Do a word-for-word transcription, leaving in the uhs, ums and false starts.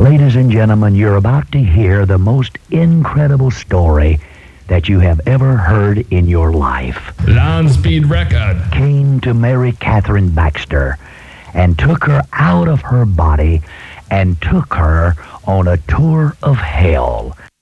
Ladies and gentlemen, you're about to hear the most incredible story that you have ever heard in your life. Land Speed Record Came to Mary Catherine Baxter and took her out of her body and took her on a tour of hell.